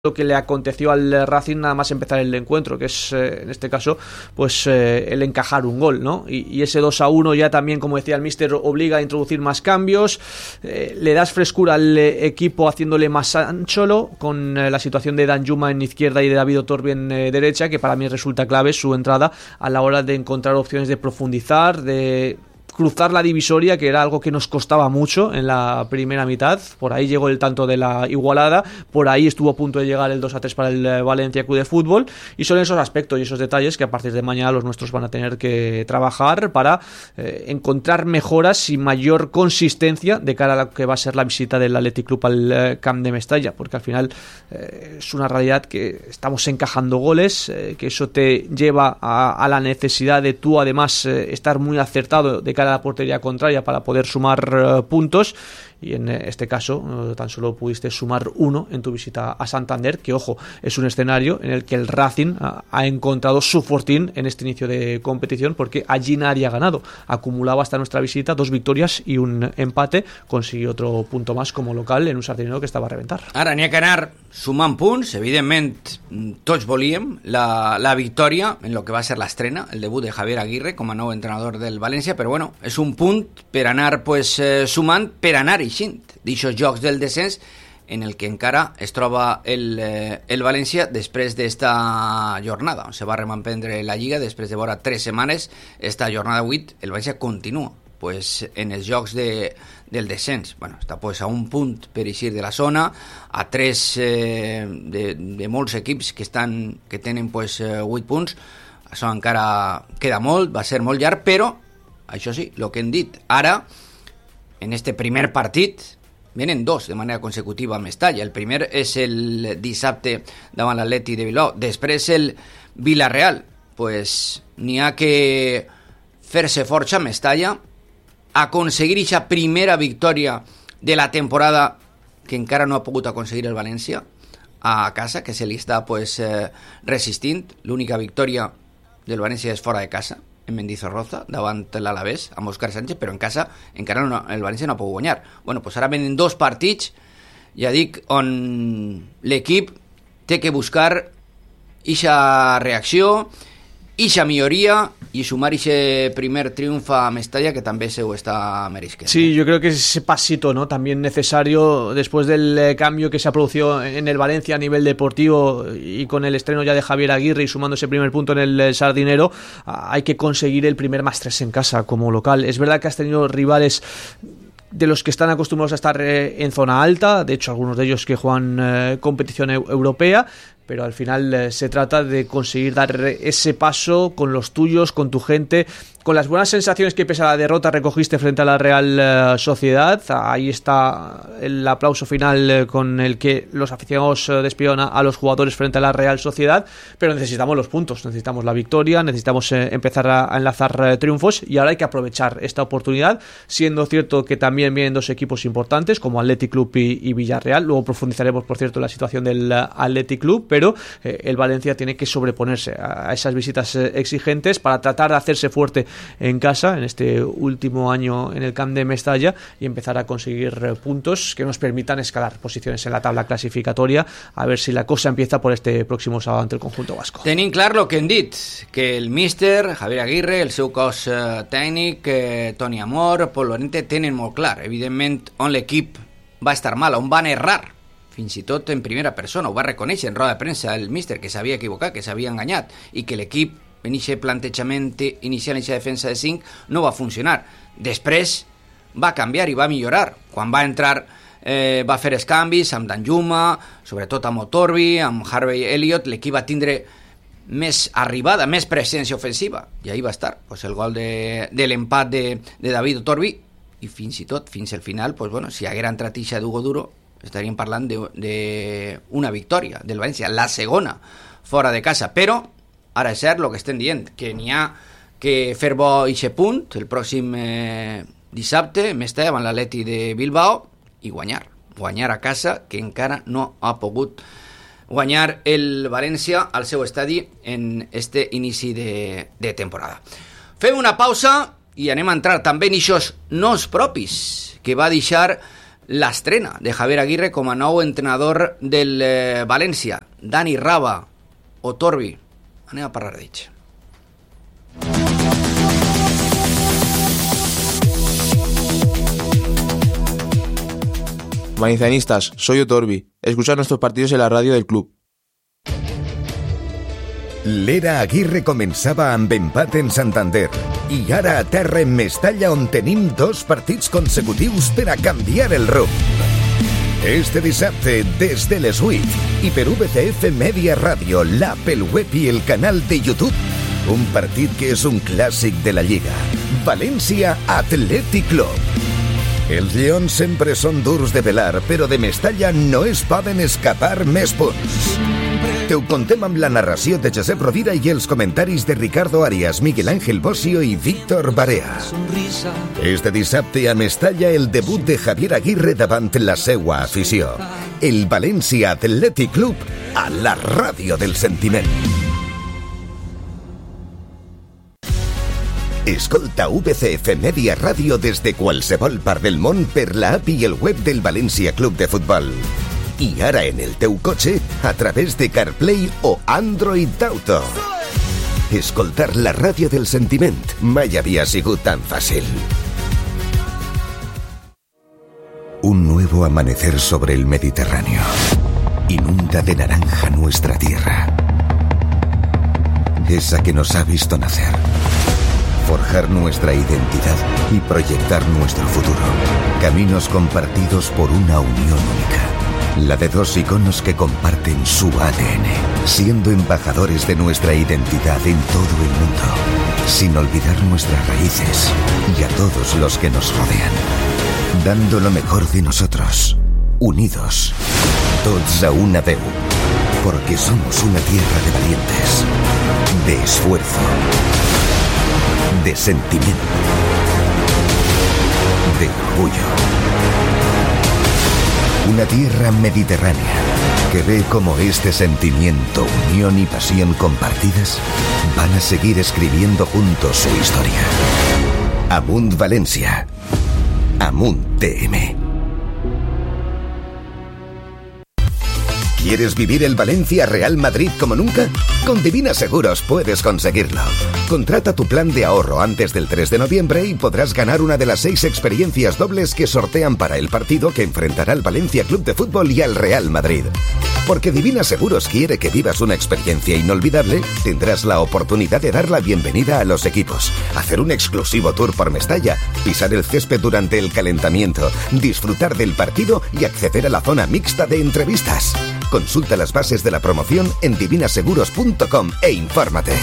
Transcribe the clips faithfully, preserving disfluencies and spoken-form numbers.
lo que le aconteció al Racing nada más empezar el encuentro, que es eh, en este caso pues eh, el encajar un gol, ¿no? Y, y ese dos a uno ya también, como decía el míster, obliga a introducir más cambios, eh, le das frescura al eh, equipo haciéndole más ancho, con eh, la situación de Danjuma en izquierda y de David Otorbi en eh, derecha, que para mí resulta clave su entrada a la hora de encontrar opciones de profundizar, de cruzar la divisoria, que era algo que nos costaba mucho en la primera mitad. Por ahí llegó el tanto de la igualada, por ahí estuvo a punto de llegar el dos a tres para el Valencia Club de Fútbol, y son esos aspectos y esos detalles que a partir de mañana los nuestros van a tener que trabajar para eh, encontrar mejoras y mayor consistencia de cara a lo que va a ser la visita del Athletic Club al eh, Camp de Mestalla, porque al final eh, es una realidad que estamos encajando goles, eh, que eso te lleva a, a la necesidad de tú además eh, estar muy acertado de cara a la portería contraria para poder sumar uh, puntos, y en este caso uh, tan solo pudiste sumar uno en tu visita a Santander, que ojo, es un escenario en el que el Racing uh, ha encontrado su fortín en este inicio de competición, porque allí nadie ha ganado, acumulaba hasta nuestra visita dos victorias y un empate, consiguió otro punto más como local en un Sardinero que estava a reventar. Ara n'hi ha que anar sumant punts, evidentment tots volíem la, la victòria en lo que va ser l'estrena, el debut de Javier Aguirre com a nou entrenador del València, però bueno, és un punt per anar pues, eh, sumant, per anar eixint d'aixòs jocs del descens en el que encara es troba el, eh, el València després d'esta jornada, on se va reemprendre la Lliga després de vora tres setmanes. Esta jornada vuit, el València continua pues, en els jocs de, del descens. Bueno, està pues, a un punt per eixir de la zona, a tres eh, de, de molts equips que, estan, que tenen pues, vuit punts. Això encara queda molt, va ser molt llarg, però això sí, el que hem dit, ara, en este primer partit, venen dos de manera consecutiva a Mestalla. El primer és el dissabte davant l'Atleti de Bilbao. Després el Villarreal. Pues n'hi ha que fer-se força a Mestalla, aconseguir aquesta primera victòria de la temporada que encara no ha pogut aconseguir el València a casa, que se li està pues, eh, resistint. L'única victòria del València és fora de casa, en Mendizorroza, davant l'Alavés, amb Òscar Sánchez, però en casa encara no, el València no ha pogut guanyar. Bueno, pues ara venen dos partits, ja dic, on l'equip té que buscar ixa reacció, ixa milloria y sumar ese primer triunfo a Mestalla, que también se está merisquendo. Sí, yo creo que es ese pasito, ¿no?, también necesario después del eh, cambio que se ha producido en el Valencia a nivel deportivo y con el estreno ya de Javier Aguirre y sumando ese primer punto en el, el Sardinero. Hay que conseguir el primer más tres en casa como local. Es verdad que has tenido rivales de los que están acostumbrados a estar eh, en zona alta, de hecho algunos de ellos que juegan eh, competición e- europea, pero al final eh, se trata de conseguir dar ese paso con los tuyos, con tu gente, con las buenas sensaciones que pese a la derrota recogiste frente a la Real eh, Sociedad. Ahí está el aplauso final eh, con el que los aficionados eh, despidieron a, a los jugadores frente a la Real Sociedad, pero necesitamos los puntos, necesitamos la victoria, necesitamos eh, empezar a, a enlazar eh, triunfos, y ahora hay que aprovechar esta oportunidad, siendo cierto que también vienen dos equipos importantes como Athletic Club y, y Villarreal. Luego profundizaremos, por cierto, en la situación del uh, Athletic Club, pero eh, el Valencia tiene que sobreponerse a, a esas visitas eh, exigentes para tratar de hacerse fuerte en casa en este último año en el Camp de Mestalla y empezar a conseguir eh, puntos que nos permitan escalar posiciones en la tabla clasificatoria, a ver si la cosa empieza por este próximo sábado ante el conjunto vasco. Tenim clar lo que hem dit, que el míster Javier Aguirre, el seu cos eh, tècnic, eh, Toni Amor, Pol Lorente, tenen molt clar, evidentment, on l'equip va estar mal, on van errar, fins i tot en primera persona, ho va reconèixer en roda de premsa el míster, que s'havia equivocat, que s'havia enganyat, i que l'equip en aquest plantejament inicial, en aquesta defensa de cinc, no va funcionar. Després va canviar i va millorar. Quan va entrar eh, va fer els canvis amb Danjuma, sobretot amb Otorbi, amb Harvey Elliott, l'equip va tindre més arribada, més presència ofensiva, i ahí va estar pues, el gol de, de l'empat de, de David Otorbi, i fins i tot, fins al final, pues, bueno, si haguera entrat ixa d'Hugo Duro, estaríem parlant d'una victòria del València, la segona fora de casa, però ara és cert el que estem dient, que n'hi ha que fer bo ixe punt el pròxim eh, dissabte, Mestalla davant l'Atleti de Bilbao, i guanyar, guanyar a casa, que encara no ha pogut guanyar el València al seu estadi en este inici de, de temporada. Fem una pausa i anem a entrar també en ixos nos propis que va deixar la estrena de Javier Aguirre com a nou entrenador del eh, València. Dani Raba o Torbi, anem a parlar d'ells. Valencianistas, soy Otorbi. Escuchad nuestros partidos en la radio del club. L'era Aguirre començava amb empat en Santander i ara a terra en Mestalla, on tenim dos partits consecutius per a canviar el rumb. Este dissabte, des de les vuit, i per V C F Media Ràdio, l'app, el web i el canal de YouTube, un partit que és un clàssic de la Lliga. València Atlètic Club. Els lleons sempre són durs de pelar, però de Mestalla no es poden escapar més punts. Te ho contem amb la narració de Josep Rovira i els comentaris de Ricardo Arias, Miguel Ángel Bosio i Víctor Barea. Este dissabte a Mestalla, el debut de Javier Aguirre davant la seua afició. El València Atlètic Club a la ràdio del sentiment. Escolta V C F Media Ràdio des de qualsevol part del món per la app i el web del València Club de Futbol. I ara en el teu cotxe a través de CarPlay o Android Auto. Escoltar la ràdio del sentiment mai havia sigut tan fàcil. Un nuevo amanecer sobre el Mediterráneo inunda de naranja nuestra tierra. Esa que nos ha visto nacer, forjar nuestra identidad y proyectar nuestro futuro. Caminos compartidos por una unión única. La de dos iconos que comparten su A D N, siendo embajadores de nuestra identidad en todo el mundo, sin olvidar nuestras raíces y a todos los que nos rodean. Dando lo mejor de nosotros, unidos, tots a una veu, porque somos una tierra de valientes, de esfuerzo, de sentimiento, de orgullo. Una tierra mediterránea que ve cómo este sentimiento, unión y pasión compartidas van a seguir escribiendo juntos su historia. Amunt València. Amunt T M. ¿Quieres vivir el Valencia Real Madrid como nunca? Con Divina Seguros puedes conseguirlo. Contrata tu plan de ahorro antes del tres de noviembre y podrás ganar una de las seis experiencias dobles que sortean para el partido que enfrentará al Valencia Club de Fútbol y al Real Madrid. Porque Divina Seguros quiere que vivas una experiencia inolvidable, tendrás la oportunidad de dar la bienvenida a los equipos, hacer un exclusivo tour por Mestalla, pisar el césped durante el calentamiento, disfrutar del partido y acceder a la zona mixta de entrevistas. Consulta las bases de la promoción en divina seguros punto com e infórmate.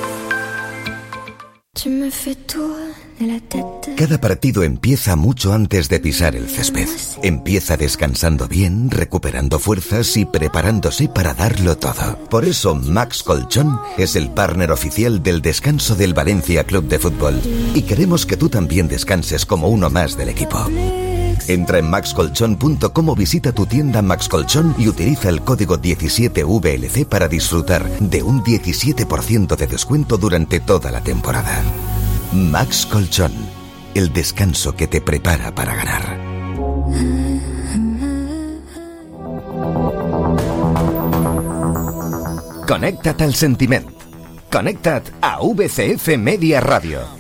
Cada partido empieza mucho antes de pisar el césped. Empieza descansando bien, recuperando fuerzas y preparándose para darlo todo. Por eso Max Colchón es el partner oficial del descanso del Valencia Club de Fútbol. Y queremos que tú también descanses como uno más del equipo. Entra en max colchón punto com o visita tu tienda Max Colchón y utiliza el código diecisiete V L C para disfrutar de un diecisiete por ciento de descuento durante toda la temporada. Max Colchón, el descanso que te prepara para ganar. Connecta't al sentiment. Connecta't a V C F Media Radio.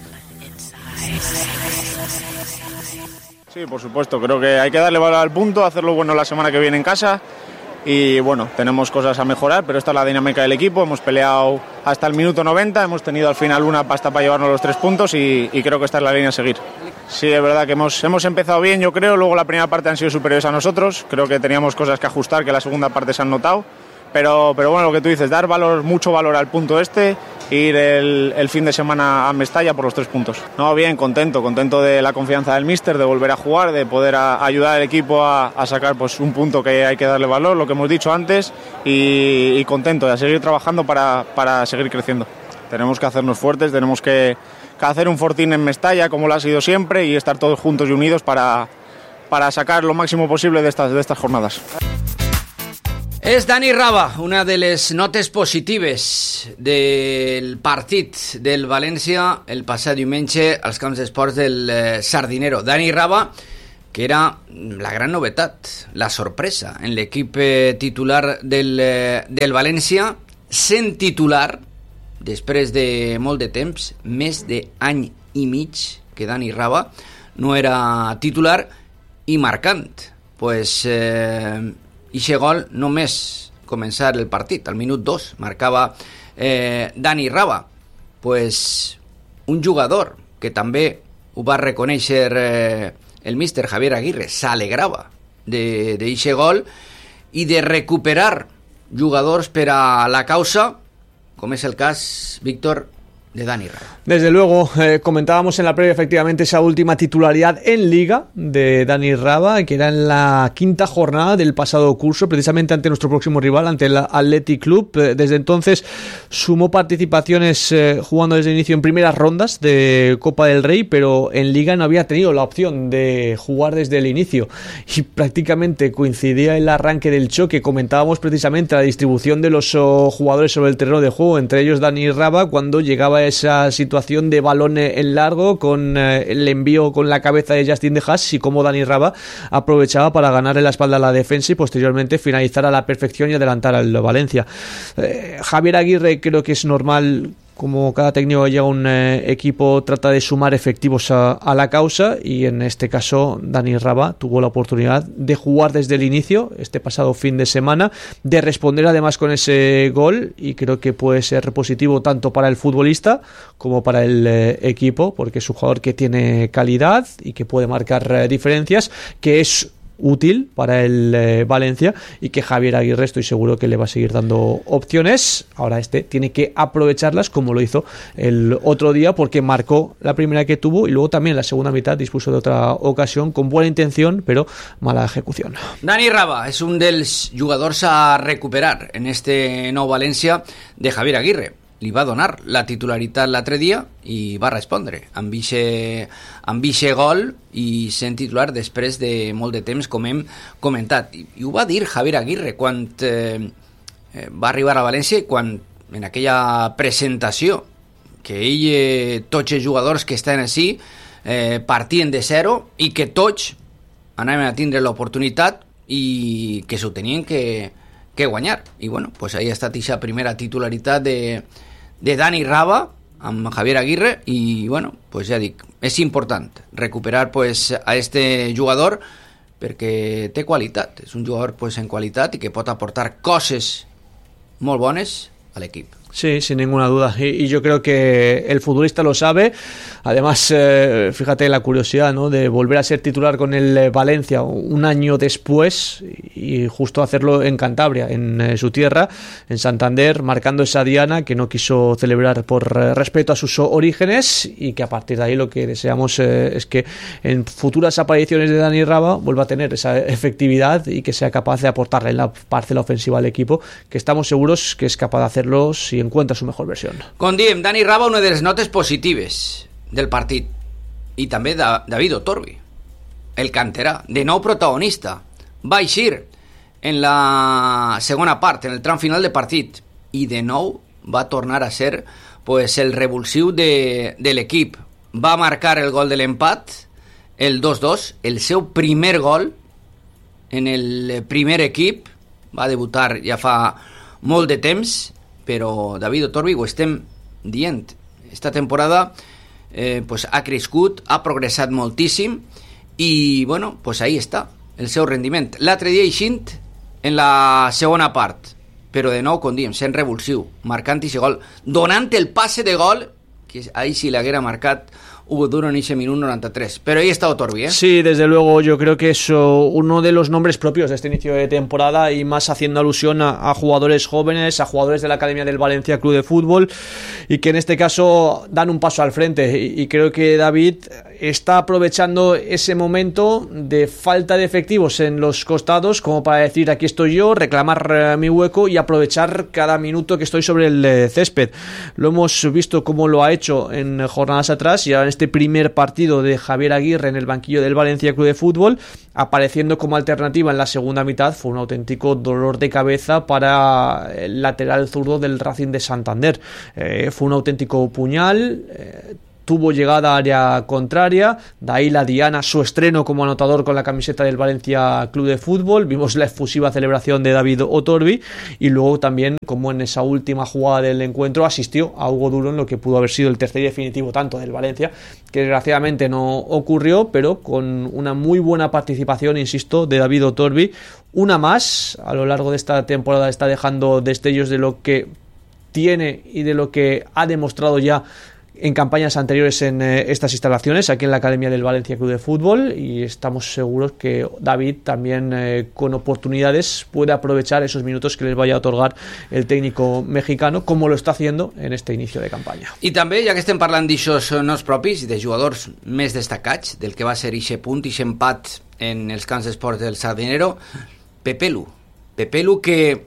Sí, por supuesto, creo que hay que darle valor al punto, hacerlo bueno la semana que viene en casa y bueno, tenemos cosas a mejorar, pero esta es la dinámica del equipo, hemos peleado hasta el minuto noventa, hemos tenido al final una pasta para llevarnos los tres puntos y, y creo que esta es la línea a seguir. Sí, es verdad que hemos, hemos empezado bien, yo creo, luego la primera parte han sido superiores a nosotros, creo que teníamos cosas que ajustar, que la segunda parte se han notado, pero, pero bueno, lo que tú dices, dar valor, mucho valor al punto este, ir el, el fin de semana a Mestalla por los tres puntos. No, bien, contento, contento de la confianza del míster, de volver a jugar, de poder a, ayudar al equipo a, a sacar pues un punto que hay que darle valor, lo que hemos dicho antes, y, y contento de seguir trabajando para, para seguir creciendo. Tenemos que hacernos fuertes, tenemos que, que hacer un fortín en Mestalla, como lo ha sido siempre, y estar todos juntos y unidos para, para sacar lo máximo posible de estas, de estas jornadas. És Dani Raba, una de les notes positives del partit del València el passat diumenge als camps d'esports del eh, Sardinero. Dani Raba, que era la gran novetat, la sorpresa en l'equip titular del, del València, sent titular després de molt de temps, més d'any i mig que Dani Raba no era titular, i marcant pues, eh, ixe gol només començar el partit, al minut dos marcava eh, Dani Raba, pues, un jugador que també ho va reconèixer eh, el míster Javier Aguirre, s'alegrava d'eixe gol i de recuperar jugadors per a la causa, com és el cas, Víctor, de Dani Raba. Desde luego, eh, comentábamos en la previa efectivamente esa última titularidad en Liga de Dani Raba, que era en la quinta jornada del pasado curso, precisamente ante nuestro próximo rival, ante el Athletic Club. Eh, desde entonces sumó participaciones eh, jugando desde el inicio en primeras rondas de Copa del Rey, pero en Liga no había tenido la opción de jugar desde el inicio y prácticamente coincidía el arranque del choque. Comentábamos precisamente la distribución de los oh, jugadores sobre el terreno de juego, entre ellos Dani Raba, cuando llegaba esa situación de balón en largo con eh, el envío con la cabeza de Justin De Haas, y cómo Dani Raba aprovechaba para ganar en la espalda a la defensa y posteriormente finalizar a la perfección y adelantar al Valencia. eh, Javier Aguirre, creo que es normal, como cada técnico llega a un eh, equipo, trata de sumar efectivos a, a la causa, y en este caso Dani Raba tuvo la oportunidad de jugar desde el inicio este pasado fin de semana, de responder además con ese gol, y creo que puede ser positivo tanto para el futbolista como para el eh, equipo, porque es un jugador que tiene calidad y que puede marcar eh, diferencias, que es útil para el eh, Valencia, y que Javier Aguirre estoy seguro que le va a seguir dando opciones. Ahora este tiene que aprovecharlas como lo hizo el otro día, porque marcó la primera que tuvo y luego también la segunda mitad dispuso de otra ocasión con buena intención però mala ejecución. Dani Raba és un dels jugadors a recuperar en este nou València de Javier Aguirre. Li va donar la titularitat l'altre dia i va respondre amb ixe, amb ixe gol i sent titular després de molt de temps, com hem comentat. I, i ho va dir Javier Aguirre quan eh, va arribar a València, quan en aquella presentació que ell, eh, tots els jugadors que estan així eh, partien de zero i que tots anaven a tindre l'oportunitat i que s'ho tenien que, que guanyar. I bueno, pues ahí ha estat aquesta primera titularitat de de Dani Raba amb Javier Aguirre, i bueno, pues ja dic, és important recuperar pues a este jugador perquè té qualitat, és un jugador pues en qualitat i que pot aportar coses molt bones al equipo. Sí, sin ninguna duda. Y, y yo creo que el futbolista lo sabe. Además, eh, fíjate la curiosidad, ¿no?, de volver a ser titular con el Valencia un año después y justo hacerlo en Cantabria, en eh, su tierra, en Santander, marcando esa diana que no quiso celebrar por eh, respeto a sus orígenes, y que a partir de ahí lo que deseamos eh, es que en futuras apariciones de Dani Raba vuelva a tener esa efectividad y que sea capaz de aportarle en la parcela ofensiva al equipo, que estamos seguros que es capaz de hacerlo si encuentra su mejor versión. Com diem, Dani Raba, una de les notes positives del partit, i també de David Otorbi, el canterà, de nou protagonista, va eixir en la segona part, en el tram final de partit, i de nou va tornar a ser pues, el revulsiu de, de l'equip. Va marcar el gol de l'empat, el dos dos, el seu primer gol en el primer equip. Va debutar ja fa molt de temps, però David Otorbi, ho estem dient, esta temporada eh, pues ha crescut, ha progressat moltíssim, i bueno, pues ahí està el seu rendiment. L'altre dia eixint en la segona part, però de nou, com diem, sent revulsiu, marcant i gol, donant el passe de gol, que ahí sí l'haguera marcat Hugo Duro en ese minuto noventa y tres. Pero ahí está Otorbi, ¿eh? Sí, desde luego, yo creo que es uno de los nombres propios de este inicio de temporada, y más haciendo alusión a, a jugadores jóvenes, a jugadores de la Academia del Valencia Club de Fútbol, y que en este caso dan un paso al frente. Y, y creo que David está aprovechando ese momento de falta de efectivos en los costados como para decir: aquí estoy yo, reclamar eh, mi hueco y aprovechar cada minuto que estoy sobre el eh, césped. Lo hemos visto cómo lo ha hecho en jornadas atrás, y ahora en este primer partido de Javier Aguirre en el banquillo del Valencia Club de Fútbol, apareciendo como alternativa en la segunda mitad. Fue un auténtico dolor de cabeza para el lateral zurdo del Racing de Santander. Eh, fue un auténtico puñal. eh, tuvo llegada a área contraria, de ahí la diana, su estreno como anotador con la camiseta del Valencia Club de Fútbol, vimos la efusiva celebración de David Otorbi y luego también como en esa última jugada del encuentro asistió a Hugo Duro en lo que pudo haber sido el tercer y definitivo tanto del Valencia, que desgraciadamente no ocurrió, pero con una muy buena participación, insisto, de David Otorbi, una más a lo largo de esta temporada, está dejando destellos de lo que tiene y de lo que ha demostrado ya en campañas anteriores en eh, estas instalaciones, aquí en la Academia del Valencia Club de Fútbol, y estamos seguros que David también eh, con oportunidades puede aprovechar esos minutos que les vaya a otorgar el técnico mexicano, como lo está haciendo en este inicio de campaña. I també, ja que estem parlant d'aixòs nos propis, de jugadors més destacats, del que va ser ixe punt, ixe empat en els camps d'esports del Sardinero, Pepelu. Pepelu que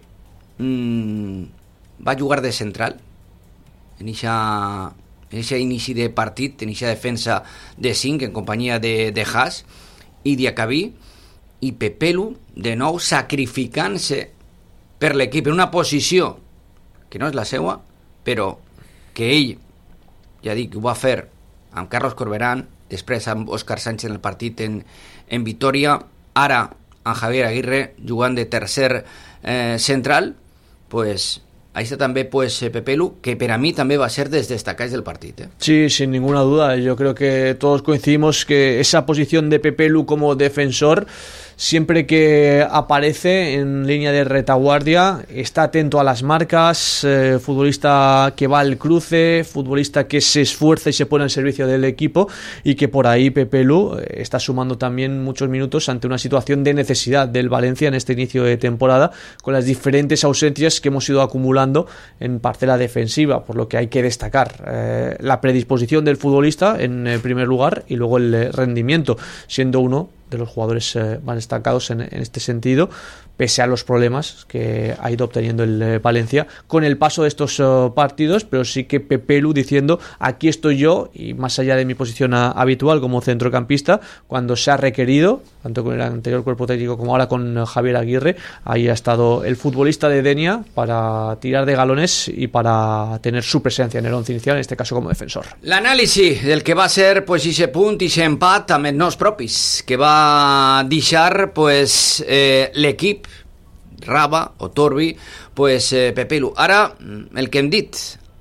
mmm, va jugar de central en ixa... en aquest inici de partit, en aquesta defensa de cinc en companyia de, de Haas i Diacabí, i Pepelu de nou sacrificant-se per l'equip en una posició que no és la seva, però que ell, ja dic, ho va fer amb Carlos Corberán, després amb Òscar Sánchez en el partit en, en Vitoria, ara amb Javier Aguirre jugant de tercer eh, central, pues ahí está también pues Pepelu, que para mí también va a ser desde destacáis del partido, ¿eh? Sí, sin ninguna duda. Yo creo que todos coincidimos que esa posición de Pepelu como defensor, siempre que aparece en línea de retaguardia, está atento a las marcas, eh, futbolista que va al cruce, futbolista que se esfuerza y se pone al servicio del equipo, y que por ahí Pepelu está sumando también muchos minutos ante una situación de necesidad del Valencia en este inicio de temporada, con las diferentes ausencias que hemos ido acumulando en parcela defensiva, por lo que hay que destacar eh, la predisposición del futbolista en eh, primer lugar, y luego el eh, rendimiento, siendo uno de los jugadores eh, más destacados en, en este sentido, pese a los problemas que ha ido obteniendo el eh, Valencia con el paso de estos uh, partidos, pero sí que Pepelu diciendo aquí estoy yo, y más allá de mi posición a, habitual como centrocampista, cuando se ha requerido, tanto con el anterior cuerpo técnico como ahora con uh, Javier Aguirre, ahí ha estado el futbolista de Denia para tirar de galones y para tener su presencia en el once inicial, en este caso como defensor. L'anàlisi del que va ser pues ixe punt, ixe empat amb els nos propis, que va deixar pues eh, l'equip Raba o Torbi, pues eh, Pepelu. Ara, el que hem dit,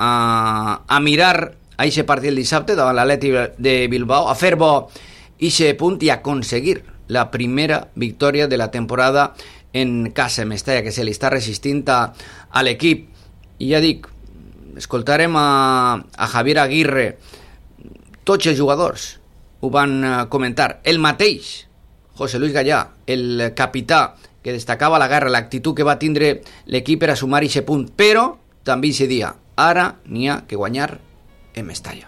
a, a mirar a ixe partit el dissabte davant l'Atleti de Bilbao, a fer bo ixe punt i aconseguir la primera victòria de la temporada en casa Mestalla, que se li està resistint a, a l'equip. I ja dic, escoltarem a, a Javier Aguirre, tots els jugadors ho van comentar, el mateix José Luis Gallà, el capità, que destacava la guerra, l'actitud que va tindre l'equip per a sumar aquest punt, però també aquest dia, ara n'hi ha que guanyar en Mestalla.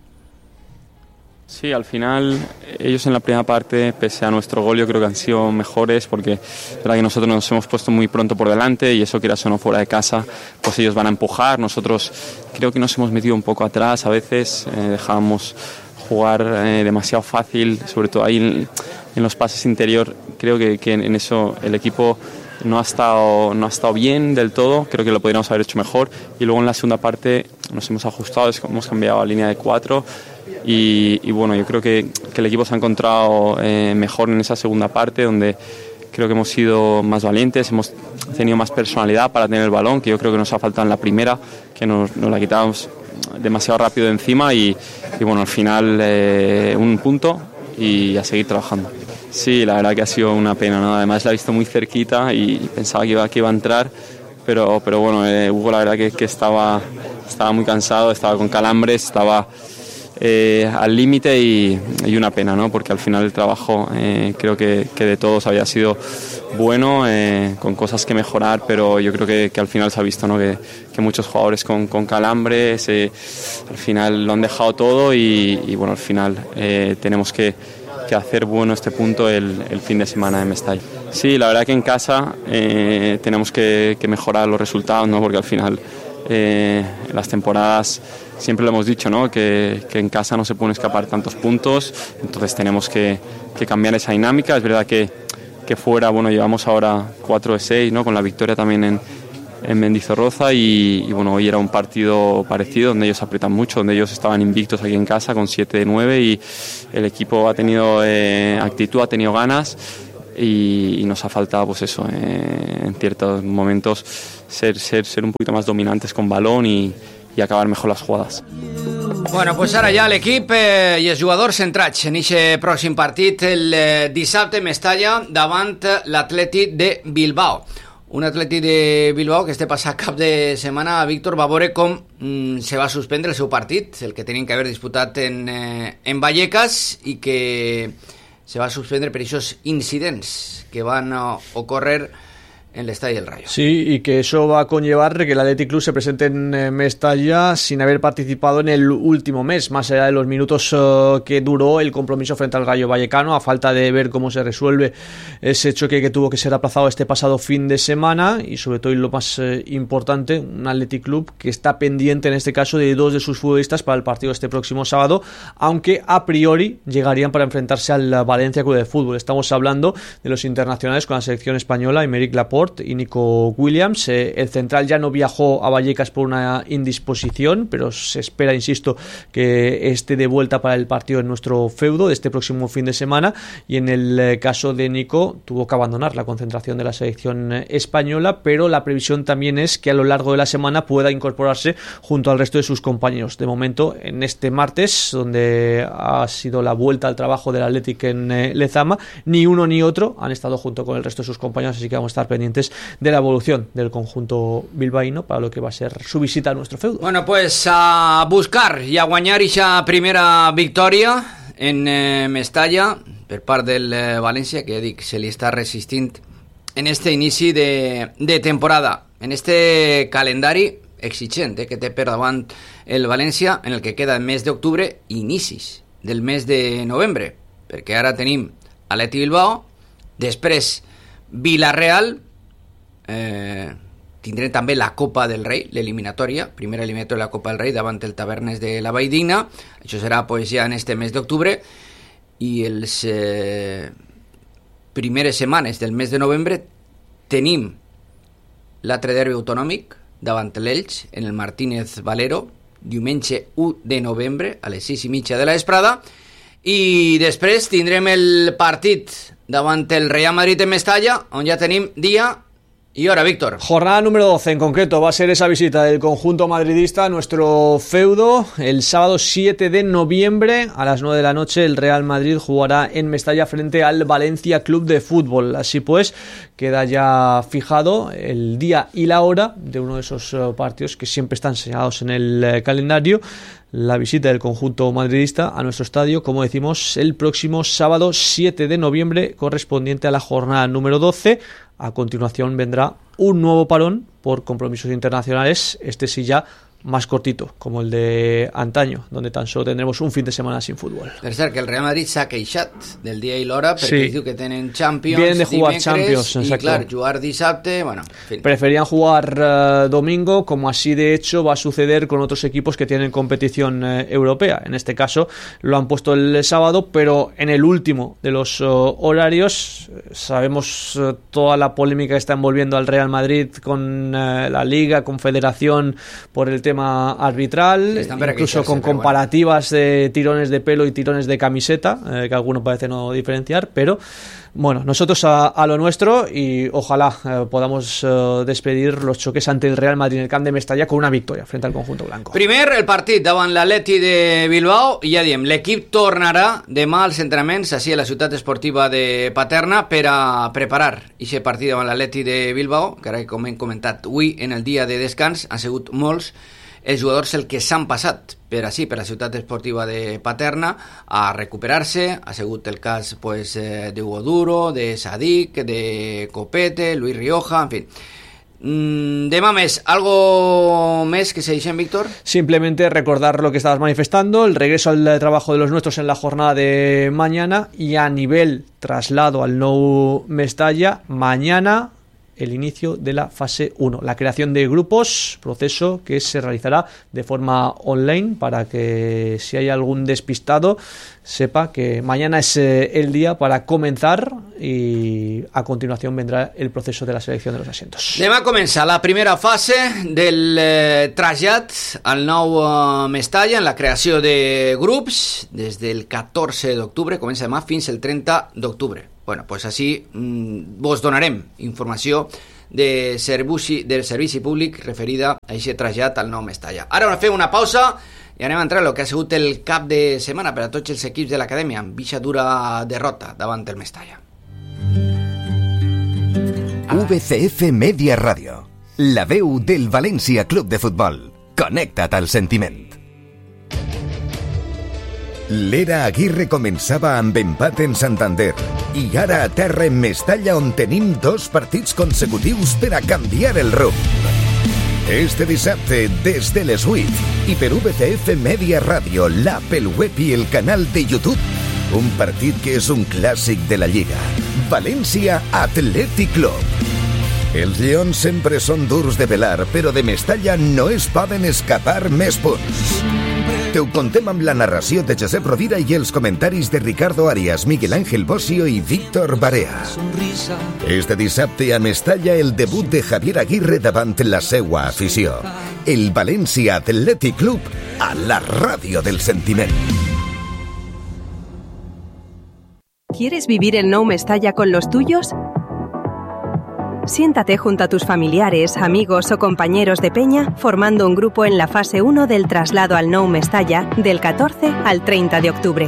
Sí, al final ellos en la primera parte, pese a nuestro gol, yo creo que han sido mejores, porque es verdad que nosotros nos hemos puesto muy pronto por delante y eso, quieras o no, fuera de casa, pues ellos van a empujar. Nosotros creo que nos hemos metido un poco atrás a veces, eh, dejábamos jugar eh, demasiado fácil, sobre todo ahí en, en los pases interior. Creo que, que en eso el equipo no ha estado no ha estado bien del todo, creo que lo podríamos haber hecho mejor, y luego en la segunda parte nos hemos ajustado, hemos cambiado a línea de cuatro y, y bueno, yo creo que, que el equipo se ha encontrado eh, mejor en esa segunda parte, donde creo que hemos sido más valientes, hemos tenido más personalidad para tener el balón, que yo creo que nos ha faltado en la primera, que nos, nos la quitábamos demasiado rápido de encima y, y bueno, al final eh, un punto y a seguir trabajando. Sí, la verdad que ha sido una pena, ¿no? Además la he visto muy cerquita y pensaba que iba, que iba a entrar, pero, pero bueno, eh, Hugo la verdad que, que estaba, estaba muy cansado, estaba con calambres, estaba eh, al límite y, y una pena, ¿no? Porque al final el trabajo eh, creo que, que de todos había sido bueno, eh, con cosas que mejorar, pero yo creo que, que al final se ha visto, ¿no? que, que muchos jugadores con, con calambres eh, al final lo han dejado todo y, y bueno, al final eh, tenemos que que hacer bueno este punto el, el fin de semana en Mestalla. Sí, la verdad que en casa eh, tenemos que, que mejorar los resultados, ¿no? Porque al final eh, en las temporadas siempre lo hemos dicho, ¿no? que, que en casa no se pueden escapar tantos puntos, entonces tenemos que, que cambiar esa dinámica. Es verdad que, que fuera, bueno, llevamos ahora cuatro de seis, ¿no? Con la victoria también en, en Mendizorroza y, y bueno, hoy era un partido parecido donde ellos aprietan mucho, donde ellos estaban invictos aquí en casa con siete de nueve y el equipo ha tenido eh, actitud, ha tenido ganas y, y nos ha faltado pues eso, eh, en ciertos momentos ser, ser, ser un poquito más dominantes con balón y, i acabar mejor les jugades. Bueno, pues ara ja l'equip eh, i els jugadors centrats en aquest pròxim partit el eh, dissabte a Mestalla davant l'Atlètic de Bilbao. Un Atlètic de Bilbao que este passat cap de setmana, Víctor, va veure com mm, se va suspendre el seu partit, el que tenien que haver disputat en, eh, en Vallecas, i que se va suspendre per aquests incidents que van uh, ocórrer en el Estadio del Rayo. Sí, y que eso va a conllevar que el Athletic Club se presente en eh, Mestalla sin haber participado en el último mes, más allá de los minutos uh, que duró el compromiso frente al Rayo Vallecano, a falta de ver cómo se resuelve ese choque que tuvo que ser aplazado este pasado fin de semana, y sobre todo, y lo más eh, importante, un Athletic Club que está pendiente en este caso de dos de sus futbolistas para el partido este próximo sábado, aunque a priori llegarían para enfrentarse al Valencia Club de Fútbol. Estamos hablando de los internacionales con la selección española, Aymeric Laporte y Nico Williams. Eh, el central ya no viajó a Vallecas por una indisposición, pero se espera, insisto, que esté de vuelta para el partido en nuestro feudo de este próximo fin de semana. Y en el eh, caso de Nico, tuvo que abandonar la concentración de la selección eh, española, pero la previsión también es que a lo largo de la semana pueda incorporarse junto al resto de sus compañeros. De momento, en este martes, donde ha sido la vuelta al trabajo del Athletic en eh, Lezama, ni uno ni otro han estado junto con el resto de sus compañeros, así que vamos a estar pendientes de la evolución del conjunto bilbaíno para lo que va a ser su visita a nuestro feudo. Bueno, pues a buscar i a guanyar esa primera victòria en eh, Mestalla per part del eh, València, que ja dic, se li està resistint en este inici de, de temporada, en este calendari exigent eh, que té per davant el València, en el que queda el mes d'octubre i inicis del mes de novembre, perquè ara tenim Atleti Bilbao, després Villarreal, eh, tindrem també la Copa del Rei, l'eliminatòria, primera eliminatòria de la Copa del Rei davant el Tavernes de la Valldigna. Això serà pues, ja en este mes d'octubre, i els eh, primeres setmanes del mes de novembre tenim l'altre derbi autonòmic davant l'Elx en el Martínez Valero, diumenge u de novembre a les sis i mitja de la vesprada, i després tindrem el partit davant el Real Madrid en Mestalla, on ja tenim dia y hora, Víctor. Jornada número doce en concreto va a ser esa visita del conjunto madridista a nuestro feudo. El sábado siete de noviembre a las nueve de la noche el Real Madrid jugará en Mestalla frente al Valencia Club de Fútbol. Así pues, queda ya fijado el día y la hora de uno de esos partidos que siempre están señalados en el calendario. La visita del conjunto madridista a nuestro estadio, como decimos, el próximo sábado siete de noviembre, correspondiente a la jornada número doce. A continuación vendrá un nuevo parón por compromisos internacionales, este sí ya más cortito, como el de antaño, donde tan solo tendremos un fin de semana sin fútbol. Per cert, que el Real Madrid s'ha queixat del dia i l'hora perquè sí. diu que tenen Champions Vienen de jugar dimecres, Champions, y exacto. claro, jugar dissabte, bueno, en fin. Preferían jugar uh, domingo, como así de hecho va a suceder con otros equipos que tienen competición uh, europea. En este caso lo han puesto el sábado, pero en el último de los uh, horarios sabemos uh, toda la polémica que está envolviendo al Real Madrid con uh, la Liga, con Federación por el tema arbitral, incluso con comparativas bueno. de tirones de pelo y tirones de camiseta, eh, que algunos parece no diferenciar, pero bueno, nosotros a, a lo nuestro, y ojalá eh, podamos eh, despedir los choques ante el Real Madrid en el Camp de Mestalla con una victoria frente al conjunto blanco. Primer, el partit davant l'Atleti de Bilbao, i ja diem, l'equip tornarà demà als entrenaments així a la ciutat esportiva de Paterna per a preparar aquest partit davant l'Atleti de Bilbao, que ara, com hem comentat, avui en el dia de descans han sigut molts els jugadors el que s'han passat per així, per la ciutat esportiva de Paterna a recuperar-se. Ha sigut el cas pues, eh, de Hugo Duro, de Sadik, de Copete, Luis Rioja, en fin. Mm, demà més, ¿algo més que se dice, Víctor? Simplemente recordar lo que estabas manifestando, el regreso al trabajo de los nuestros en la jornada de mañana, y a nivel traslado al Nou Mestalla, mañana el inicio de la fase uno, la creación de grupos, proceso que se realizará de forma online para que si hay algún despistado sepa que mañana es eh, el día para comenzar y a continuación vendrá el proceso de la selección de los asientos. Demà comença la primera fase del eh, trasllat al nou eh, Mestalla en la creació de grups des del catorze d'octubre, comença demà fins el trenta d'octubre. Bueno, pues així mmm, vos donarem informació de servici, del servici públic referida a aquest trasllat al nou Mestalla. Ara fem una pausa i anem a entrar en el que ha sigut el cap de setmana per a tots els equips de l'acadèmia, amb eixa dura derrota davant el Mestalla. V C F Media Radio, la veu del València Club de Futbol. Connecta't al sentiment. L'era Aguirre començava amb empat en Santander i ara a terra en Mestalla, on tenim dos partits consecutius per a canviar el rumb. Este dissabte, des de les vuit, i per V C F Media Radio, l'app, el web i el canal de YouTube, un partit que és un clàssic de la Lliga. València Athletic Club. Els lleons sempre són durs de pelar, però de Mestalla no es poden escapar més punts. Te ho contem amb la narració de Josep Rovira i els comentaris de Ricardo Arias, Miguel Ángel Bosio i Víctor Barea. Este dissabte a Mestalla, el debut de Javier Aguirre davant la seua afició. El València Athletic Club a la ràdio del sentiment. ¿Quieres vivir el Nou Mestalla con los tuyos? Siéntate junto a tus familiares, amigos o compañeros de peña formando un grupo en la fase uno del traslado al Nou Mestalla del catorce al treinta de octubre.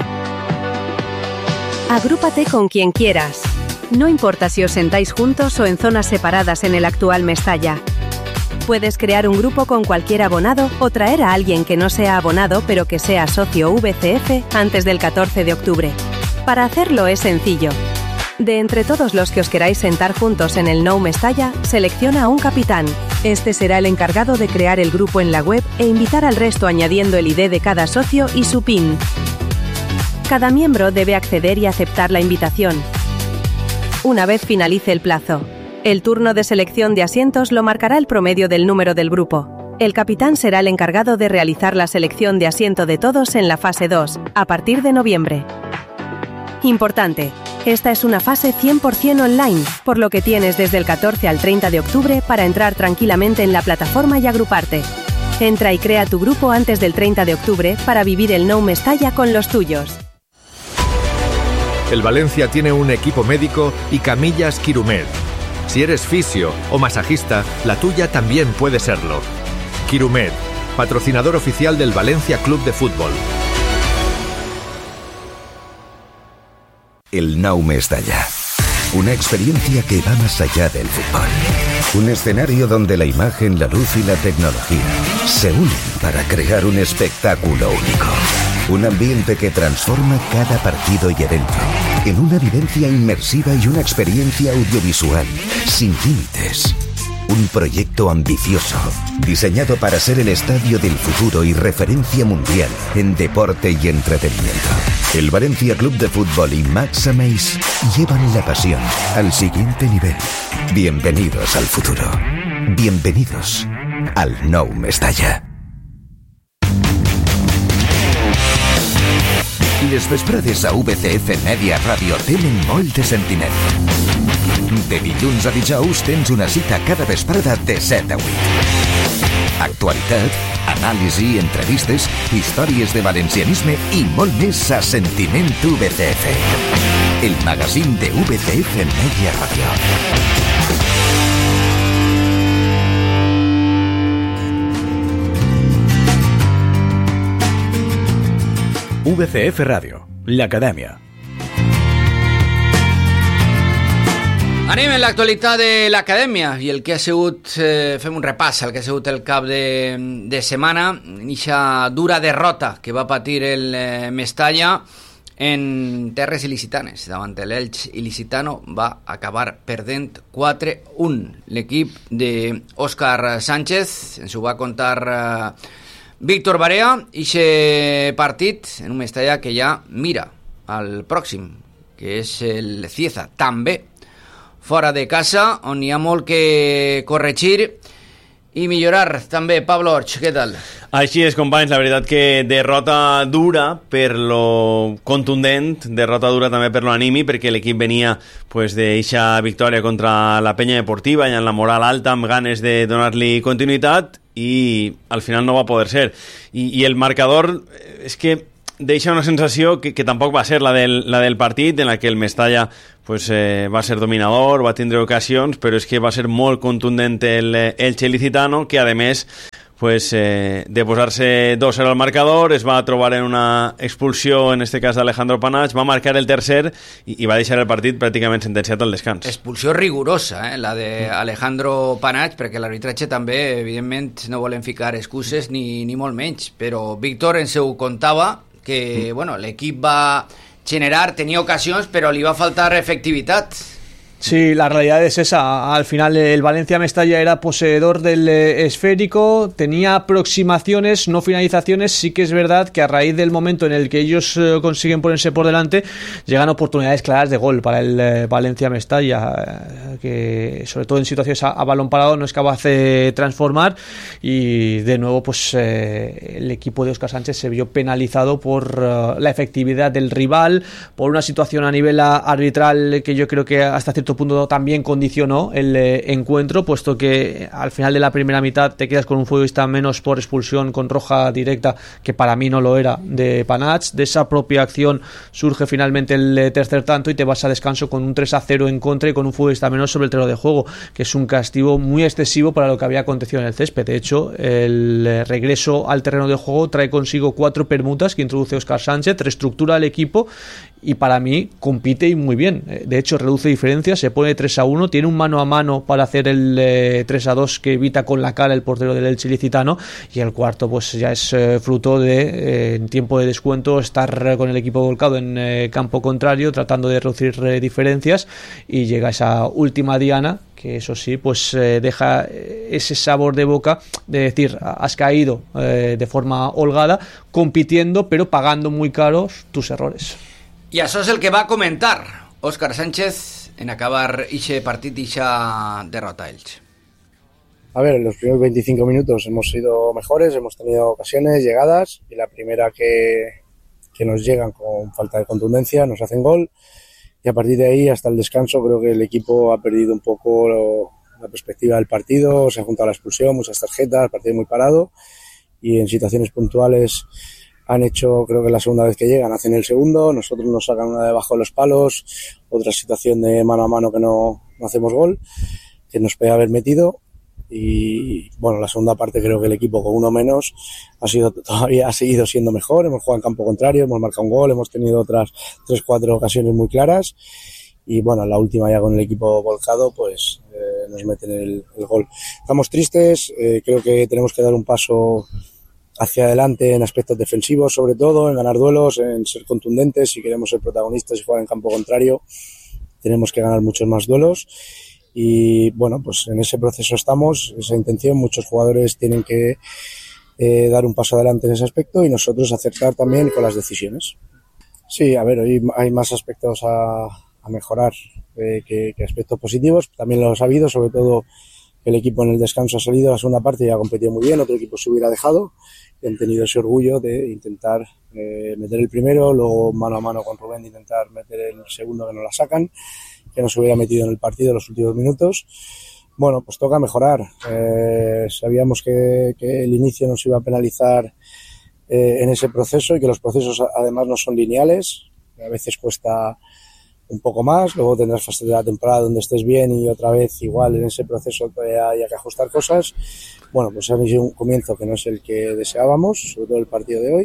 Agrúpate con quien quieras. No importa si os sentáis juntos o en zonas separadas en el actual Mestalla. Puedes crear un grupo con cualquier abonado o traer a alguien que no sea abonado pero que sea socio V C F antes del catorce de octubre. Para hacerlo es sencillo. De entre todos los que os queráis sentar juntos en el Nou Mestalla, selecciona a un capitán. Este será el encargado de crear el grupo en la web e invitar al resto añadiendo el I D de cada socio y su PIN. Cada miembro debe acceder y aceptar la invitación. Una vez finalice el plazo, el turno de selección de asientos lo marcará el promedio del número del grupo. El capitán será el encargado de realizar la selección de asiento de todos en la fase dos, a partir de noviembre. Importante. Esta es una fase cien por ciento online, por lo que tienes desde el catorce al treinta de octubre para entrar tranquilamente en la plataforma y agruparte. Entra y crea tu grupo antes del treinta de octubre para vivir el Nou Mestalla con los tuyos. El Valencia tiene un equipo médico y camillas Quirumed. Si eres fisio o masajista, la tuya también puede serlo. Quirumed, patrocinador oficial del Valencia Club de Fútbol. El Nou Mestalla. Una experiencia que va más allá del fútbol. Un escenario donde la imagen, la luz y la tecnología se unen para crear un espectáculo único. Un ambiente que transforma cada partido y evento en una vivencia inmersiva y una experiencia audiovisual sin límites. Un proyecto ambicioso, diseñado para ser el estadio del futuro y referencia mundial en deporte y entretenimiento. El Valencia Club de Fútbol y Max Ameis llevan la pasión al siguiente nivel. Bienvenidos al futuro. Bienvenidos al Nou Mestalla. Les vesprades a V C F Media Radio tenen molt de sentiment. De dilluns a dijous tens una cita cada vesprada de set a vuit. Actualitat, anàlisi, entrevistes, històries de valencianisme i molt més a Sentiment V C F. El magazín de V C F Media Radio. V C F Radio, l'acadèmia. Anem en l'actualitat de l'acadèmia i el que ha sigut, eh, fem un repàs al que ha sigut el cap de, de setmana, eixa dura derrota que va patir el eh, Mestalla en terres il·licitanes. Davant l'Elx il·licitano va acabar perdent quatre a un. L'equip d'Òscar Sánchez ens ho va contar eh, Víctor Barea, eixe partit en un Mestalla que ja mira al pròxim, que és el Cieza, també fora de casa, on hi ha molt que corregir i millorar també. Pablo Orch, què tal? Així és, companys, la veritat que derrota dura per lo contundent, derrota dura també per lo animi, perquè l'equip venia pues, d'eixa victòria contra la Penya Deportiva i amb la moral alta, amb ganes de donar-li continuïtat, i al final no va poder ser. I, i el marcador és que deixa una sensació que, que tampoc va ser la del, la del partit, en la que el Mestalla pues, eh, va ser dominador, va tindre ocasions, però és que va ser molt contundent el, el Ilicitano, que a més pues, eh, de posar-se dos cero al marcador es va trobar en una expulsió, en este cas d'Alejandro Panach, va marcar el tercer i, i va deixar el partit pràcticament sentenciat al descans. Expulsió rigorosa, eh, la d'Alejandro Panach, perquè l'arbitratge també, evidentment, no volen ficar excuses ni, ni molt menys, però Víctor ens ho contava, que mm. bueno, l'equip va generar, tenía ocasiones, pero le iba a faltar efectividad. Sí, la realidad es esa. Al final el Valencia Mestalla era poseedor del eh, esférico, tenía aproximaciones, no finalizaciones. Sí que es verdad que a raíz del momento en el que ellos eh, consiguen ponerse por delante, llegan oportunidades claras de gol para el eh, Valencia Mestalla, eh, que sobre todo en situaciones a, a balón parado no es capaz de transformar, y de nuevo pues eh, el equipo de Óscar Sánchez se vio penalizado por uh, la efectividad del rival, por una situación a nivel arbitral que yo creo que hasta cierto punto también condicionó el eh, encuentro, puesto que al final de la primera mitad te quedas con un futbolista menos por expulsión con roja directa, que para mí no lo era, de Panach. De esa propia acción surge finalmente el eh, tercer tanto y te vas a descanso con un tres a cero en contra y con un futbolista menos sobre el terreno de juego, que es un castigo muy excesivo para lo que había acontecido en el césped. De hecho, el eh, regreso al terreno de juego trae consigo cuatro permutas que introduce Óscar Sánchez, reestructura el equipo y para mí compite y muy bien. De hecho, reduce diferencias, se pone tres a uno, tiene un mano a mano para hacer el eh, tres a dos que evita con la cara el portero del Elche Ilicitano, y el cuarto pues ya es eh, fruto de eh, en tiempo de descuento estar con el equipo volcado en eh, campo contrario, tratando de reducir eh, diferencias, y llega esa última diana que eso sí, pues eh, deja ese sabor de boca de decir, has caído eh, de forma holgada, compitiendo pero pagando muy caros tus errores. Y eso es el que va a comentar Óscar Sánchez en acabar ese partido y esa derrota Elche. A ver, en los primeros veinticinco minutos hemos sido mejores, hemos tenido ocasiones, llegadas, y la primera que, que nos llegan con falta de contundencia, nos hacen gol, y a partir de ahí hasta el descanso creo que el equipo ha perdido un poco lo, la perspectiva del partido, se ha juntado la expulsión, muchas tarjetas, el partido muy parado, y en situaciones puntuales han hecho, creo que la segunda vez que llegan, hacen el segundo, nosotros nos sacan una debajo de los palos, otra situación de mano a mano que no, no hacemos gol, que nos puede haber metido, y bueno, la segunda parte creo que el equipo con uno menos ha sido todavía ha seguido siendo mejor, hemos jugado en campo contrario, hemos marcado un gol, hemos tenido otras tres, cuatro ocasiones muy claras, y bueno, la última ya con el equipo volcado pues eh, nos meten el, el gol. Estamos tristes, eh, creo que tenemos que dar un paso hacia adelante en aspectos defensivos, sobre todo, en ganar duelos, en ser contundentes. Si queremos ser protagonistas y jugar en campo contrario, tenemos que ganar muchos más duelos. Y bueno, pues en ese proceso estamos, esa intención. Muchos jugadores tienen que eh, dar un paso adelante en ese aspecto y nosotros acertar también con las decisiones. Sí, a ver, hoy hay más aspectos a, a mejorar eh, que, que aspectos positivos. También los ha habido, sobre todo el equipo en el descanso ha salido, la segunda parte ya ha competido muy bien, otro equipo se hubiera dejado, y han tenido ese orgullo de intentar eh, meter el primero, luego mano a mano con Rubén de intentar meter el segundo que no la sacan, que no se hubiera metido en el partido en los últimos minutos. Bueno, pues toca mejorar. Eh, sabíamos que, que el inicio nos iba a penalizar eh, en ese proceso, y que los procesos además no son lineales, a veces cuesta un poco más, luego tendrás fase de la temporada donde estés bien y otra vez igual en ese proceso todavía haya que ajustar cosas. Bueno, pues ha sido un comienzo que no es el que deseábamos, sobre todo el partido de hoy,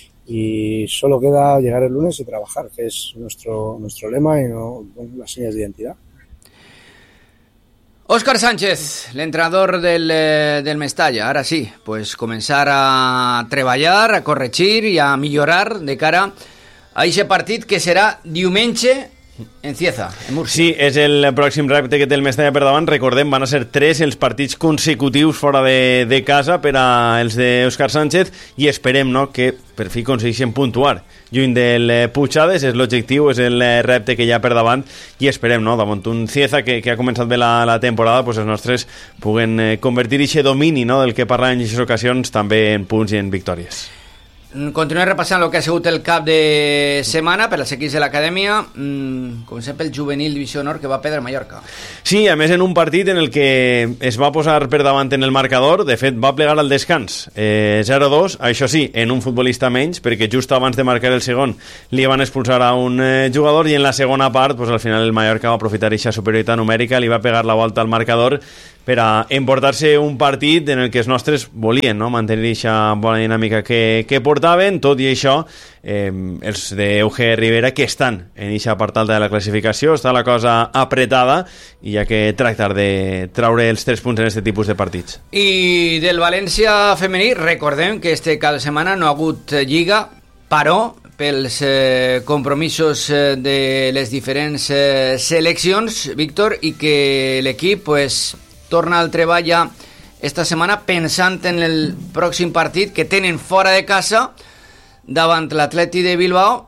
y solo queda llegar el lunes y trabajar, que es nuestro nuestro lema y no las señas de identidad. Óscar Sánchez, l'entrenador del, del Mestalla, ara sí, pues començar a treballar, a corregir i a millorar de cara a aquest partit que serà diumenge en Cieza, en Múrcia. Sí, és el pròxim repte que té el Mestalla per davant. Recordem, van a ser tres els partits consecutius fora de, de casa per a els d'Òscar Sánchez i esperem, no?, que per fi aconsegueixen puntuar. Lluny del Puigades, és l'objectiu, és el repte que hi ha per davant i esperem, no?, davant un Cieza que, que ha començat bé la, la temporada, pues els nostres puguen eh, convertir aquest domini, no?, del que parlàvem en aquestes ocasions també en punts i en victòries. Continuem repassant el que ha sigut el cap de setmana per als equips de l'acadèmia, mm, com sempre el juvenil Divisió Nord que va perdre a Mallorca. Sí, a més en un partit en el que es va posar per davant en el marcador, de fet va plegar al descans eh, zero a dos, això sí, en un futbolista menys, perquè just abans de marcar el segon li van expulsar a un eh, jugador i en la segona part, pues, al final el Mallorca va aprofitar aquesta superioritat numèrica, li va pegar la volta al marcador per a emportar-se un partit en el que els nostres volien, no?, mantenir aquesta bona dinàmica que, que portaven, tot i això eh, els d'Euge Rivera que estan en aquesta part alta de la classificació, està la cosa apretada i hi ha que tractar de traure els tres punts en aquest tipus de partits. I del València femení, recordem que este cap de setmana no ha hagut lliga, però pels eh, compromisos eh, de les diferents eh, seleccions, Víctor, i que l'equip pues torna al treball ja esta setmana pensant en el pròxim partit que tenen fora de casa davant l'Atleti de Bilbao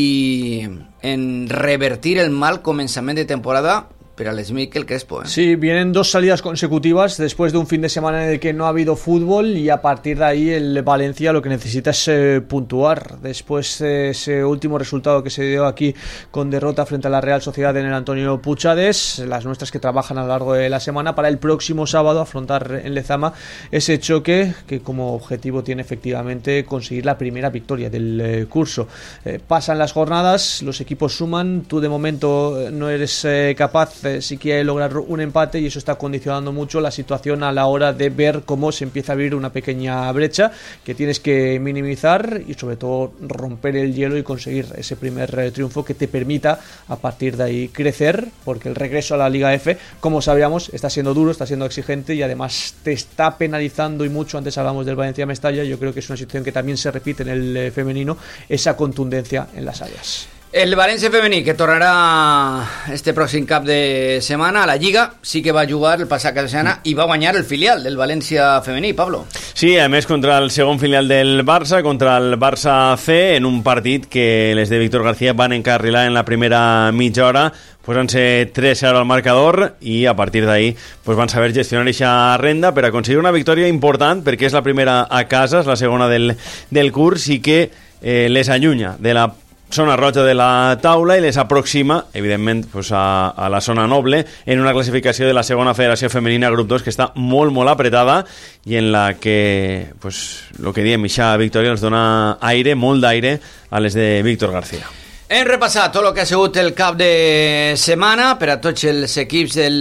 i en revertir el mal començament de temporada per a l'Mikel Crespo. ¿eh? Sí, vienen dos salidas consecutivas después de un fin de semana en el que no ha habido fútbol y a partir de ahí el Valencia lo que necesita es eh, puntuar. Después de ese último resultado que se dio aquí con derrota frente a la Real Sociedad en el Antonio Puigades, las nuestras que trabajan a lo largo de la semana para el próximo sábado afrontar en Lezama ese choque que como objetivo tiene efectivamente conseguir la primera victoria del eh, curso. Eh, pasan las jornadas, los equipos suman, tú de momento no eres eh, capaz sí que hay que lograr un empate y eso está condicionando mucho la situación a la hora de ver cómo se empieza a abrir una pequeña brecha que tienes que minimizar y sobre todo romper el hielo y conseguir ese primer eh, triunfo que te permita a partir de ahí crecer, porque el regreso a la Liga F, como sabíamos, está siendo duro, está siendo exigente y además te está penalizando y mucho. Antes hablamos del Valencia Mestalla, yo creo que es una situación que también se repite en el eh, femenino, esa contundencia en las áreas. El València femení, que tornarà este pròxim cap de setmana a la Lliga, sí que va jugar el passat cap de setmana i va guanyar el filial del València femení, Pablo. Sí, a més contra el segon filial del Barça, contra el Barça C, en un partit que les de Víctor García van encarrilar en la primera mitja hora, posant-se tres a zero al marcador i a partir d'ahí pues, van saber gestionar aquesta renda per aconseguir una victòria important, perquè és la primera a casa, és la segona del, del curs i que eh, les allunya de la zona roja de la taula i les aproxima, evidentment, pues a, a la zona noble en una classificació de la segona federació femenina grup dos que està molt, molt apretada i en la que, pues, lo que diem, eixa victòria els dona aire, molt d'aire a les de Víctor García. Hem repassat tot el que ha sigut el cap de setmana per a tots els equips del,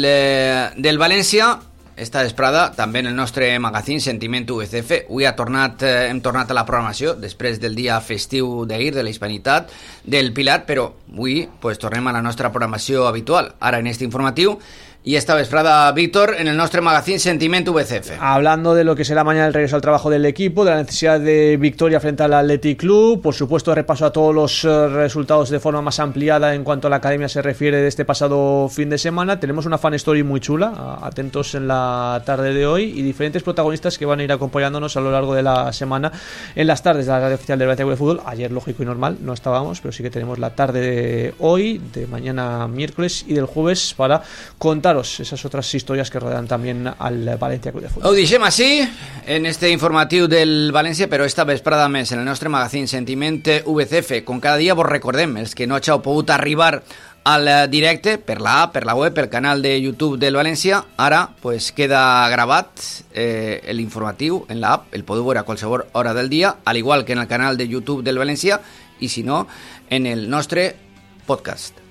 del València. Esta vesprada també en el nostre magazín Sentiment U V C F avui ha tornat, eh, hem tornat a la programació després del dia festiu d'ahir de la Hispanitat del Pilar, però avui pues, tornem a la nostra programació habitual, ara en este informatiu. Y esta vesprada, Víctor, en el nuestro magazine Sentiment U V C F. Hablando de lo que será mañana el regreso al trabajo del equipo, de la necesidad de victoria frente al Athletic Club, por supuesto repaso a todos los uh, resultados de forma más ampliada en cuanto a la academia se refiere de este pasado fin de semana. Tenemos una fan story muy chula, atentos en la tarde de hoy, y diferentes protagonistas que van a ir acompañándonos a lo largo de la semana en las tardes de la radio oficial del Valencia Club de Fútbol. Ayer, lógico y normal, no estábamos, pero sí que tenemos la tarde de hoy, de mañana miércoles y del jueves para contar esas otras historias que rodean también al Valencia Club de Fútbol. Ho deixem així en este informatiu del València, però esta vesprada més en el nostre magazín Sentiment U V C F. Com cada dia vos recordem, els que no hàgiu pogut arribar al directe per la app, per la web, pel canal de YouTube del València, ara pues queda gravat eh, l'informatiu en la app, el podeu veure a qualsevol hora del dia, al igual que en el canal de YouTube del València, i si no, en el nostre podcast.